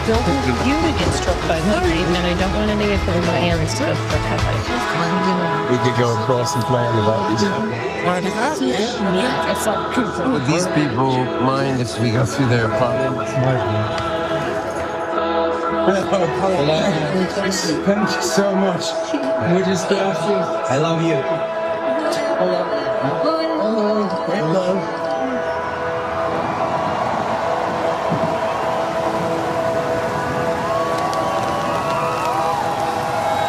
don't want you to get struck by lightning, and I don't want any of my hands to get struck by lightning. We could go across and play on the boat. Would these people mind if we go through their apartment? Thank you so much. We're just I love you. Hello. Hello.